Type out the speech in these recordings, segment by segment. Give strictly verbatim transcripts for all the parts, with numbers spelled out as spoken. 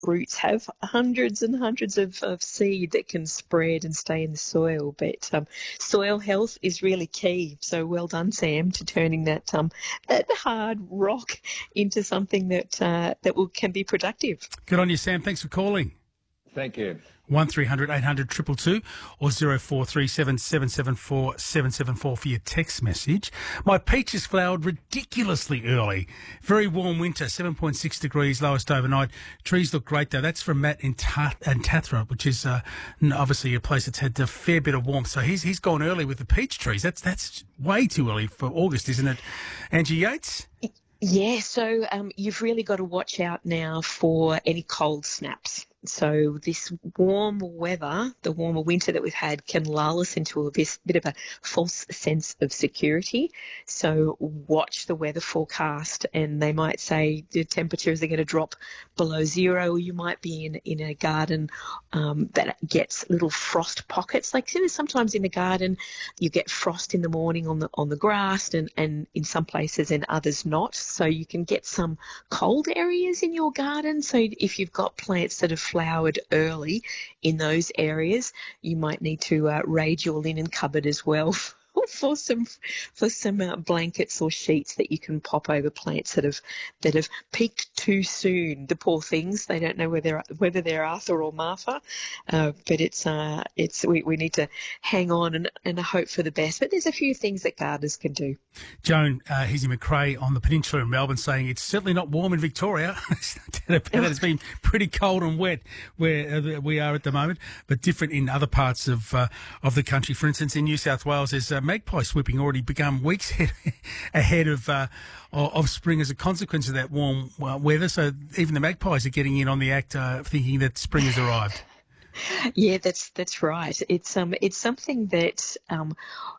roots have hundreds and hundreds of, of seed that can spread and stay in the soil. But um, soil health is really key. So well done, Sam, to turning that um, that hard rock into something that uh, that will can be productive. Good on you, Sam. Thanks for calling. Thank you. one three hundred eight hundred two two two or zero four three seven seven seven four seven seven four for your text message. My peaches flowered ridiculously early. Very warm winter, seven point six degrees, lowest overnight. Trees look great though. That's from Matt in Ta- and Tathra, which is uh, obviously a place that's had a fair bit of warmth. So he's he's gone early with the peach trees. That's that's way too early for August, isn't it? Angie Yates? Yeah, so um, you've really got to watch out now for any cold snaps. So this warm weather, the warmer winter that we've had, can lull us into a bit of a false sense of security. So watch the weather forecast, and they might say the temperatures are going to drop below zero, or you might be in, in a garden um, that gets little frost pockets. Like you know, sometimes in the garden you get frost in the morning on the on the grass, and, and in some places and others not. So you can get some cold areas in your garden. So if you've got plants that have flowered early in those areas, you might need to uh, raid your linen cupboard as well for some for some uh, blankets or sheets that you can pop over plants that have that have peaked too soon. The poor things, they don't know whether whether they're Arthur or Martha, uh, but it's uh it's we, we need to hang on and, and hope for the best. But there's a few things that gardeners can do. Joan uh, Hizzy McRae on the peninsula in Melbourne saying it's certainly not warm in Victoria. It's been pretty cold and wet where uh, we are at the moment, but different in other parts of uh, of the country. For instance, in New South Wales, there's uh, magpie swooping already begun weeks ahead of uh, of spring as a consequence of that warm uh, weather. So even the magpies are getting in on the act, uh, thinking that spring has arrived. Yeah, that's that's right. It's um it's something that um.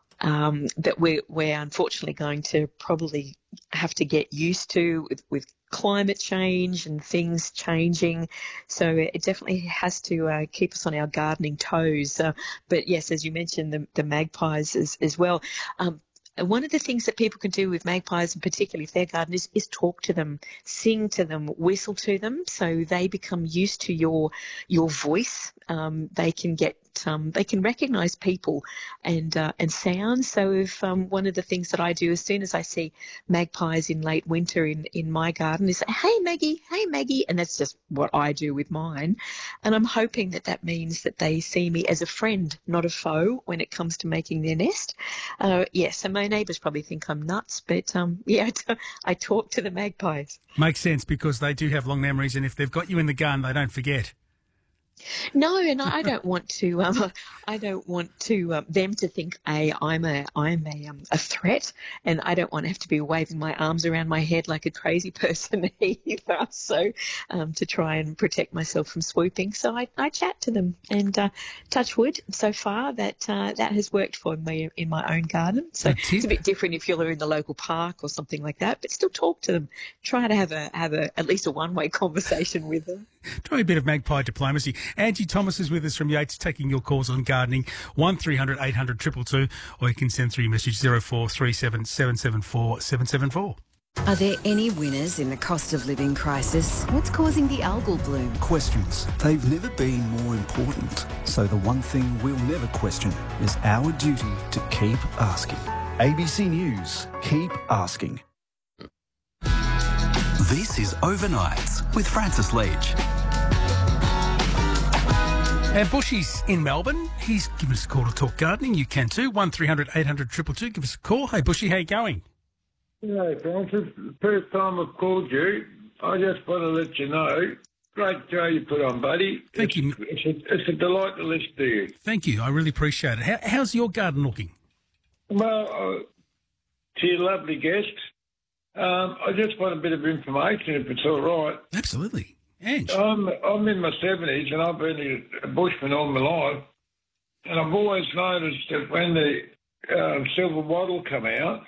Um, that we're, we're unfortunately going to probably have to get used to with, with climate change and things changing. So it definitely has to uh, keep us on our gardening toes. Uh, but yes, as you mentioned, the, the magpies as, as well. Um, One of the things that people can do with magpies, and particularly if they're gardeners, is talk to them, sing to them, whistle to them, so they become used to your your voice. Um, they can get um, they can recognise people and uh, and sounds. So if um, one of the things that I do as soon as I see magpies in late winter in, in my garden is, hey Maggie, hey Maggie, and that's just what I do with mine. And I'm hoping that that means that they see me as a friend, not a foe, when it comes to making their nest. Uh, yes, and my neighbours probably think I'm nuts, but um, yeah, I talk to the magpies. Makes sense, because they do have long memories, and if they've got you in the gun, they don't forget. No, and I don't want to. Um, I don't want to um, them to think a I'm a I'm a um, a threat, and I don't want to have to be waving my arms around my head like a crazy person either. So, um, to try and protect myself from swooping, so I, I chat to them, and uh, touch wood. So far, that uh, that has worked for me in my own garden. So it's a bit different if you're in the local park or something like that, but still talk to them. Try to have a have a at least a one way conversation with them. Try a bit of magpie diplomacy. Angie Thomas is with us from Yates, taking your calls on gardening. one three hundred eight hundred two two two, or you can send through your message zero four three seven seven seven four seven seven four. Are there any winners in the cost of living crisis? What's causing the algal bloom? Questions. They've never been more important. So the one thing we'll never question is our duty to keep asking. A B C News. Keep asking. This is Overnights with Francis Leach. And Bushy's in Melbourne. He's given us a call to talk gardening. You can too. one three hundred eight hundred two two two. Give us a call. Hey, Bushy, how you going? Hey, Francis. First time I've called you. I just want to let you know, great show you put on, buddy. Thank it's, you. It's a, it's a delight to listen to you. Thank you. I really appreciate it. How, how's your garden looking? Well, uh, to your lovely guest, um, I just want a bit of information, if it's all right. Absolutely. Ange. I'm, I'm in my seventies, and I've been a bushman all my life, and I've always noticed that when the uh, silver wattle come out,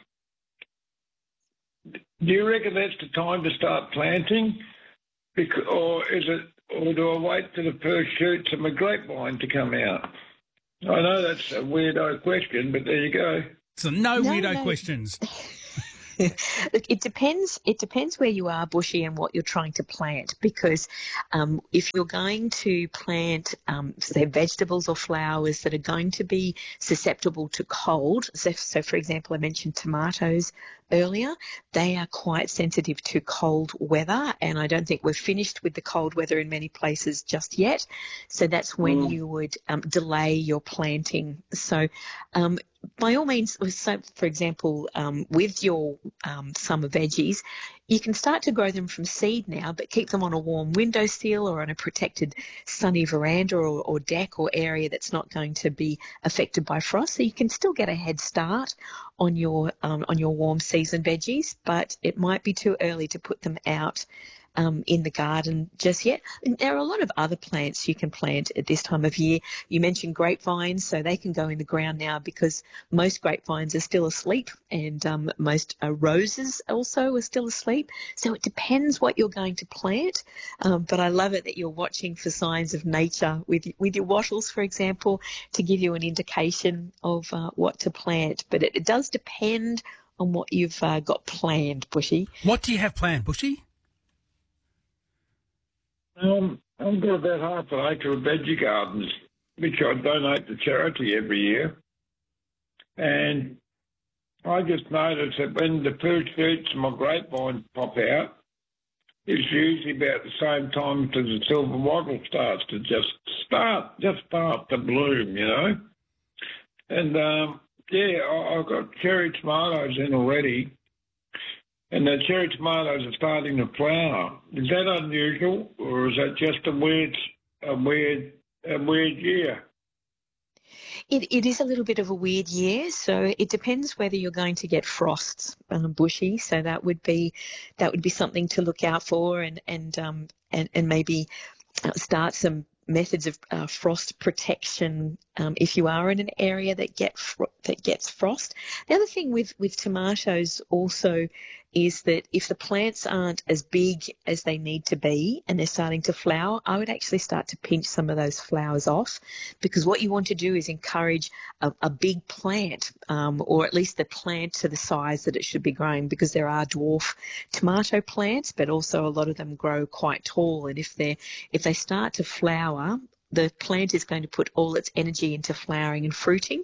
do you reckon that's the time to start planting? Because, or is it, or do I wait for the first shoots of my grapevine to come out? I know that's a weirdo question, but there you go. So no, No, weirdo no. questions. Look, it depends. It depends where you are, Bushy, and what you're trying to plant. Because um, if you're going to plant, um, say, vegetables or flowers that are going to be susceptible to cold, so, so for example, I mentioned tomatoes earlier, they are quite sensitive to cold weather, and I don't think we're finished with the cold weather in many places just yet. So that's when mm. you would um, delay your planting. So um, by all means, so for example, um, with your um, summer veggies, you can start to grow them from seed now, but keep them on a warm windowsill or on a protected sunny veranda or, or deck or area that's not going to be affected by frost. So you can still get a head start on your um, on your warm season veggies, but it might be too early to put them out Um, in the garden just yet. And there are a lot of other plants you can plant at this time of year. You mentioned grapevines, so they can go in the ground now because most grapevines are still asleep, and um, most uh, roses also are still asleep. So it depends what you're going to plant. Um, but I love it that you're watching for signs of nature with with your wattles, for example, to give you an indication of uh, what to plant. But it, it does depend on what you've uh, got planned, Bushy. What do you have planned, Bushy? Um, I've got about half an acre of veggie gardens, which I donate to charity every year. And I just noticed that when the first fruits of my grapevine pop out, it's usually about the same time as the silver wattle starts to just start, just start to bloom, you know. And, um, yeah, I, I've got cherry tomatoes in already. And the cherry tomatoes are starting to flower. Is that unusual, or is that just a weird, a weird, a weird year? It, it is a little bit of a weird year, so it depends whether you're going to get frosts, um, Bushy. So that would be that would be something to look out for, and and um and, and maybe start some methods of uh, frost protection um, if you are in an area that get fro- that gets frost. The other thing with with tomatoes also is that if the plants aren't as big as they need to be and they're starting to flower, I would actually start to pinch some of those flowers off, because what you want to do is encourage a, a big plant, um, or at least the plant to the size that it should be growing, because there are dwarf tomato plants, but also a lot of them grow quite tall, and if they if they start to flower, the plant is going to put all its energy into flowering and fruiting.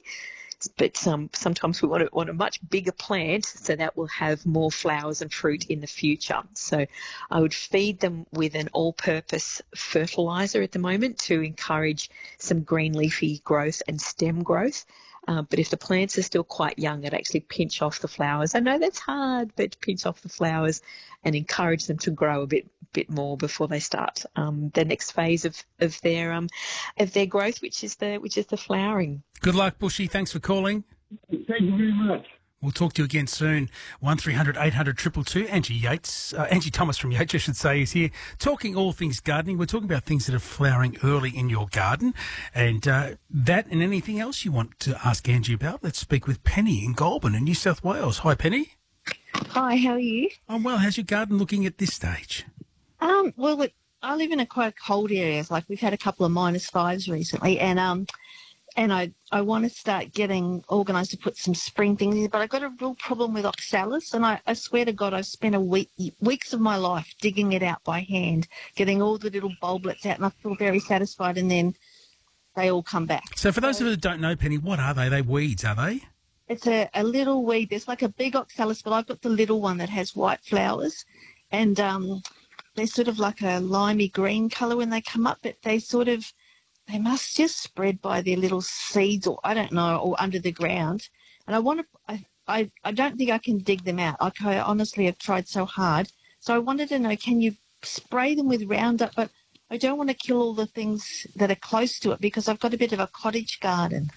But um, sometimes we want, to, want a much bigger plant so that will have more flowers and fruit in the future. So I would feed them with an all-purpose fertiliser at the moment to encourage some green leafy growth and stem growth. Uh, but if the plants are still quite young, I'd actually pinch off the flowers. I know that's hard, but pinch off the flowers and encourage them to grow a bit bit more before they start um, the next phase of, of their um of their growth, which is the which is the flowering. Good luck, Bushy. Thanks for calling. Thank you very much. We'll talk to you again soon. one three hundred eight hundred two two two. Angie Yates, uh, Angie Thomas from Yates, I should say, is here talking all things gardening. We're talking about things that are flowering early in your garden, and uh, that and anything else you want to ask Angie about. Let's speak with Penny in Goulburn in New South Wales. Hi, Penny. Hi, how are you? I'm well. How's your garden looking at this stage? Um, well, look, I live in a quite cold areas. Like we've had a couple of minus fives recently, and um, and I I want to start getting organised to put some spring things in. But I've got a real problem with oxalis, and I, I swear to God, I've spent a week weeks of my life digging it out by hand, getting all the little bulblets out, and I feel very satisfied. And then they all come back. So, for those so, of you that don't know, Penny, what are they? Are they weeds? Are they? It's a, a little weed. There's like a big oxalis, but I've got the little one that has white flowers, and um. They're sort of like a limey green colour when they come up, but they sort of, they must just spread by their little seeds, or I don't know, or under the ground. And I want to, I, I, I don't think I can dig them out. Like I honestly have tried so hard. So I wanted to know, can you spray them with Roundup? But I don't want to kill all the things that are close to it, because I've got a bit of a cottage garden.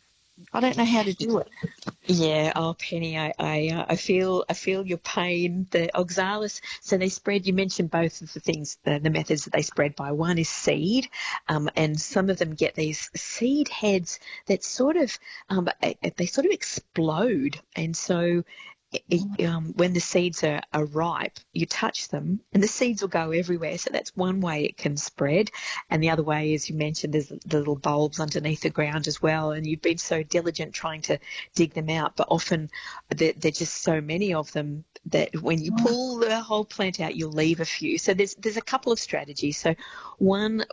I don't know how to do it. Yeah, oh Penny, I I, uh, I feel I feel your pain. The oxalis, so they spread. You mentioned both of the things, the, the methods that they spread by. One is seed, um, and some of them get these seed heads that sort of um, they sort of explode, and so it, um, when the seeds are, are ripe, you touch them and the seeds will go everywhere. So that's one way it can spread. And the other way, as you mentioned, there's the little bulbs underneath the ground as well. And you've been so diligent trying to dig them out, but often there, there are just so many of them that when you pull the whole plant out, you'll leave a few. So there's there's a couple of strategies. So one